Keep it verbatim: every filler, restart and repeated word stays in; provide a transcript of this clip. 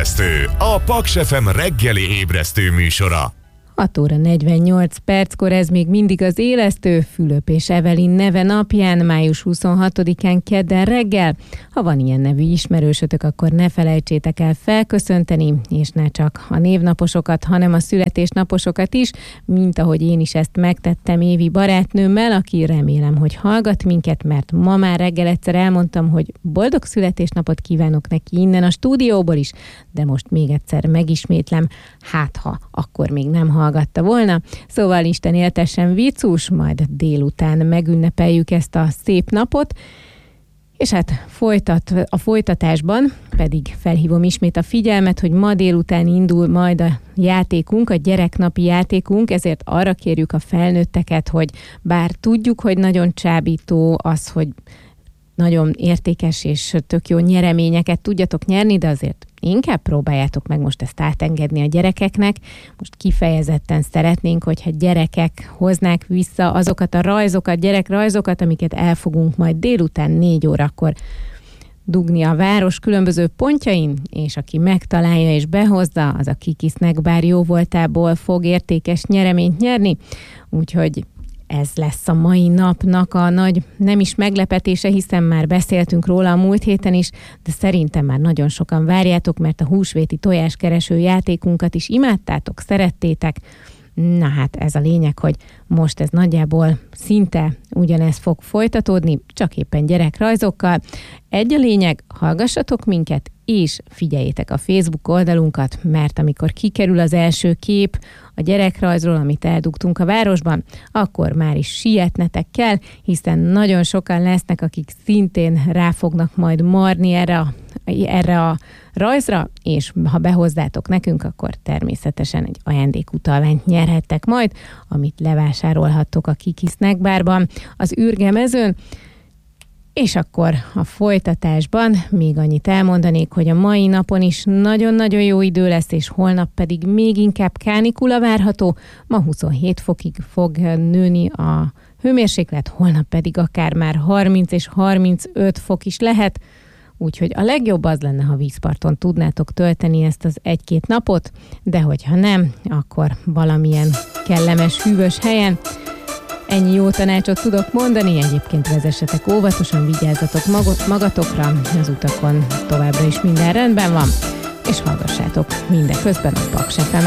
Ébresztő, a Paks ef em reggeli ébresztő műsora. hat óra negyvennyolc perckor, ez még mindig az élesztő, Fülöp és Evelin neve napján, május huszonhatodikán kedden reggel. Ha van ilyen nevű ismerősötök, akkor ne felejtsétek el felköszönteni, és ne csak a névnaposokat, hanem a születésnaposokat is, mint ahogy én is ezt megtettem Évi barátnőmmel, aki remélem, hogy hallgat minket, mert ma már reggel egyszer elmondtam, hogy boldog születésnapot kívánok neki innen a stúdióból is, de most még egyszer megismétlem, hát ha akkor még nem hallgatta volna. Szóval Isten éltessen vicus, majd délután megünnepeljük ezt a szép napot, és hát folytat, a folytatásban pedig felhívom ismét a figyelmet, hogy ma délután indul majd a játékunk, a gyereknapi játékunk, ezért arra kérjük a felnőtteket, hogy bár tudjuk, hogy nagyon csábító az, hogy nagyon értékes és tök jó nyereményeket tudjatok nyerni, de azért inkább próbáljátok meg most ezt átengedni a gyerekeknek. Most kifejezetten szeretnénk, hogyha gyerekek hoznák vissza azokat a rajzokat, gyerekrajzokat, amiket el fogunk majd délután négy órakor dugni a város különböző pontjain, és aki megtalálja és behozza, az a Kiki Snack Bar jó voltából fog értékes nyereményt nyerni. Úgyhogy ez lesz a mai napnak a nagy nem is meglepetése, hiszen már beszéltünk róla a múlt héten is, de szerintem már nagyon sokan várjátok, mert a húsvéti tojáskereső játékunkat is imádtátok, szerettétek. Na hát ez a lényeg, hogy most ez nagyjából szinte ugyanez fog folytatódni, csak éppen gyerekrajzokkal. Egy a lényeg, hallgassatok minket, és figyeljétek a Facebook oldalunkat, mert amikor kikerül az első kép a gyerekrajzról, amit eldugtunk a városban, akkor már is sietnetek kell, hiszen nagyon sokan lesznek, akik szintén rá fognak majd marni erre a, erre a rajzra, és ha behozzátok nekünk, akkor természetesen egy ajándékutalványt nyerhettek majd, amit levásárolhattok a Kiki Snack Barban, az Ürge mezőn. És akkor a folytatásban még annyit elmondanék, hogy a mai napon is nagyon-nagyon jó idő lesz, és holnap pedig még inkább kánikula várható. Ma huszonhét fokig fog nőni a hőmérséklet, holnap pedig akár már harminc és harmincöt fok is lehet. Úgyhogy a legjobb az lenne, ha vízparton tudnátok tölteni ezt az egy-két napot, de hogyha nem, akkor valamilyen kellemes, hűvös helyen. Ennyi jó tanácsot tudok mondani, egyébként vezessetek óvatosan, vigyázzatok magatokra, az utakon továbbra is minden rendben van, és hallgassátok mindeközben a Paks ef emet.